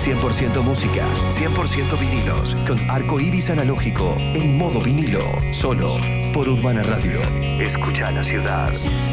100% música, 100% vinilos, con arco iris analógico en modo vinilo, solo por Urbana Radio. Escucha la ciudad.